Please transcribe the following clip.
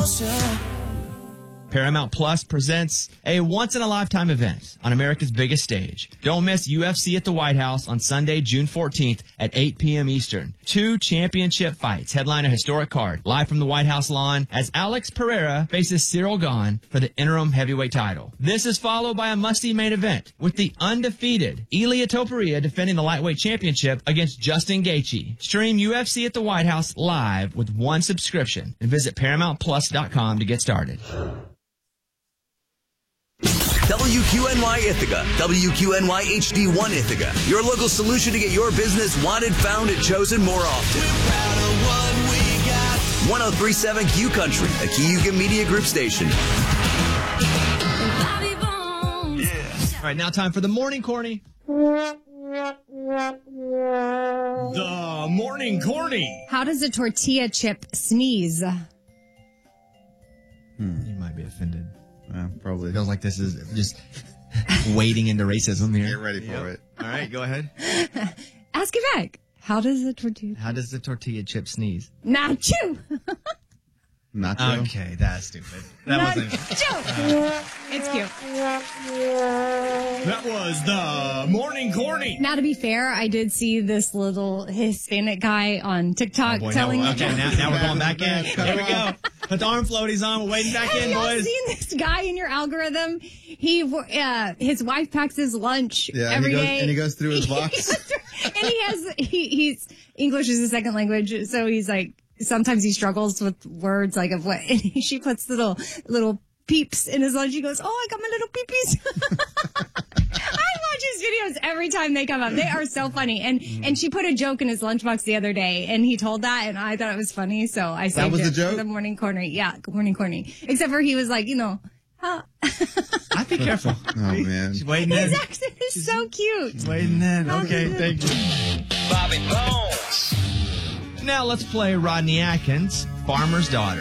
Paramount Plus presents a once-in-a-lifetime event on America's biggest stage. Don't miss UFC at the White House on Sunday, June 14th at 8 p.m. Eastern. 2 championship fights headline a historic card live from the White House lawn as Alex Pereira faces Cyril Gahn for the interim heavyweight title. This is followed by a must-see main event with the undefeated Ilia Topuria defending the lightweight championship against Justin Gaethje. Stream UFC at the White House live with one subscription and visit ParamountPlus.com to get started. WQNY Ithaca, WQNY HD1 Ithaca. Your local solution to get your business wanted, found, and chosen more often. 1037 Q Country, a Kiyuka Media Group station. All right, now time for the morning, Corny. The morning, Corny. How does a tortilla chip sneeze? You might be offended. Probably. Feels like this is just wading into racism here. Get ready for it. All right, go ahead. Ask it back. How does a tortilla? How does the tortilla chip sneeze? Nacho. Nacho. Okay, that's stupid. That wasn't. Nacho. It's cute. That was the morning, Corny. Now, to be fair, I did see this little Hispanic guy on TikTok telling. Now we're going back in. Here we go. Put the arm floaties on. We're wading back in, Have y'all boys. seen this guy in your algorithm? His wife packs his lunch every day. And he goes through his box. And he's English is his second language, so he's like, sometimes he struggles with words like of what, and she puts little peeps in his lunch. He goes, "Oh, I got my little peepees." I watch his videos every time they come up. They are so funny. And she put a joke in his lunchbox the other day, and he told that, and I thought it was funny, so I saved That was it the joke? for the morning corner. Yeah, morning corny. Except for he was like, I'd be careful. Oh, man. She's wading in. his accent is so cute. Wading in. Okay, thank you. Bobby Bones. Now let's play Rodney Atkins, Farmer's Daughter.